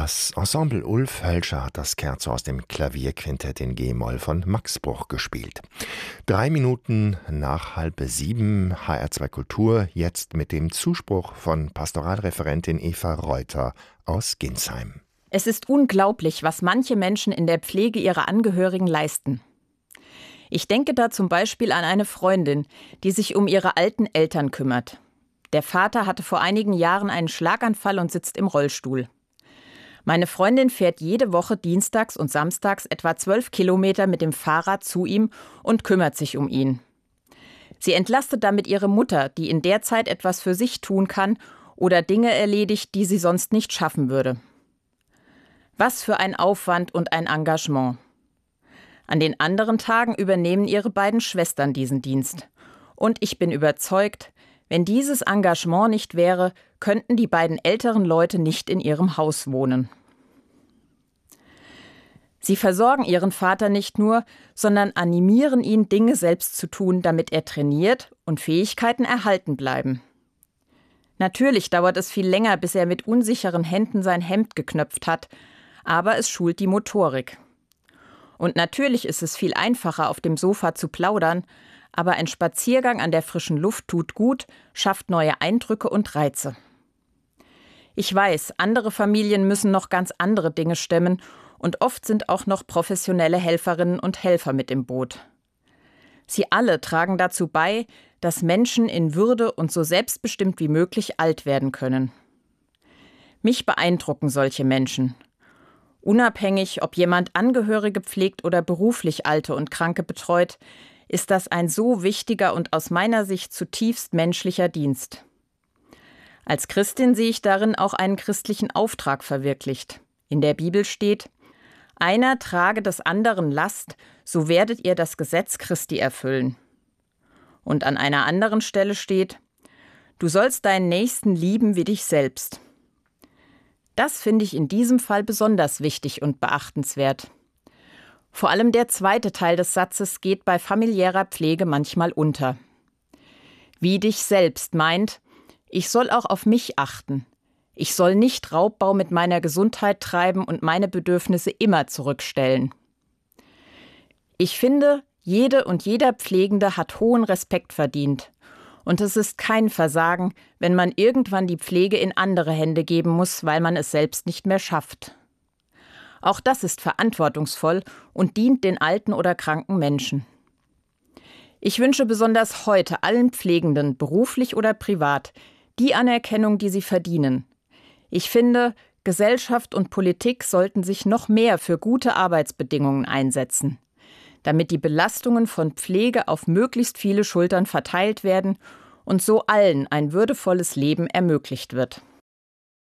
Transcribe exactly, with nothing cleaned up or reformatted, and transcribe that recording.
Das Ensemble Ulf Hölscher hat das Scherzo aus dem Klavierquintett in G-Moll von Max Bruch gespielt. Drei Minuten nach halb sieben, H R zwei Kultur, jetzt mit dem Zuspruch von Pastoralreferentin Eva Reuter aus Ginsheim. Es ist unglaublich, was manche Menschen in der Pflege ihrer Angehörigen leisten. Ich denke da zum Beispiel an eine Freundin, die sich um ihre alten Eltern kümmert. Der Vater hatte vor einigen Jahren einen Schlaganfall und sitzt im Rollstuhl. Meine Freundin fährt jede Woche dienstags und samstags etwa zwölf Kilometer mit dem Fahrrad zu ihm und kümmert sich um ihn. Sie entlastet damit ihre Mutter, die in der Zeit etwas für sich tun kann oder Dinge erledigt, die sie sonst nicht schaffen würde. Was für ein Aufwand und ein Engagement. An den anderen Tagen übernehmen ihre beiden Schwestern diesen Dienst. Und ich bin überzeugt, wenn dieses Engagement nicht wäre, könnten die beiden älteren Leute nicht in ihrem Haus wohnen. Sie versorgen ihren Vater nicht nur, sondern animieren ihn, Dinge selbst zu tun, damit er trainiert und Fähigkeiten erhalten bleiben. Natürlich dauert es viel länger, bis er mit unsicheren Händen sein Hemd geknöpft hat, aber es schult die Motorik. Und natürlich ist es viel einfacher, auf dem Sofa zu plaudern, aber ein Spaziergang an der frischen Luft tut gut, schafft neue Eindrücke und Reize. Ich weiß, andere Familien müssen noch ganz andere Dinge stemmen und oft sind auch noch professionelle Helferinnen und Helfer mit im Boot. Sie alle tragen dazu bei, dass Menschen in Würde und so selbstbestimmt wie möglich alt werden können. Mich beeindrucken solche Menschen. Unabhängig, ob jemand Angehörige pflegt oder beruflich Alte und Kranke betreut, ist das ein so wichtiger und aus meiner Sicht zutiefst menschlicher Dienst. Als Christin sehe ich darin auch einen christlichen Auftrag verwirklicht. In der Bibel steht: Einer trage des anderen Last, so werdet ihr das Gesetz Christi erfüllen. Und an einer anderen Stelle steht: Du sollst deinen Nächsten lieben wie dich selbst. Das finde ich in diesem Fall besonders wichtig und beachtenswert. Vor allem der zweite Teil des Satzes geht bei familiärer Pflege manchmal unter. Wie dich selbst meint, ich soll auch auf mich achten. Ich soll nicht Raubbau mit meiner Gesundheit treiben und meine Bedürfnisse immer zurückstellen. Ich finde, jede und jeder Pflegende hat hohen Respekt verdient. Und es ist kein Versagen, wenn man irgendwann die Pflege in andere Hände geben muss, weil man es selbst nicht mehr schafft. Auch das ist verantwortungsvoll und dient den alten oder kranken Menschen. Ich wünsche besonders heute allen Pflegenden, beruflich oder privat, die Anerkennung, die sie verdienen. Ich finde, Gesellschaft und Politik sollten sich noch mehr für gute Arbeitsbedingungen einsetzen, damit die Belastungen von Pflege auf möglichst viele Schultern verteilt werden und so allen ein würdevolles Leben ermöglicht wird.